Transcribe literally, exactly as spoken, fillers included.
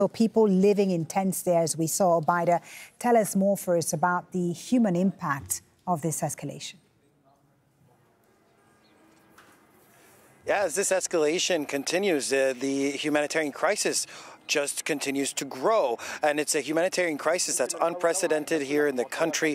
People living in tents there, as we saw. Obaida, tell us more first about the human impact of this escalation. Yeah, as this escalation continues, uh, the humanitarian crisis just continues to grow. And it's a humanitarian crisis that's unprecedented here in the country.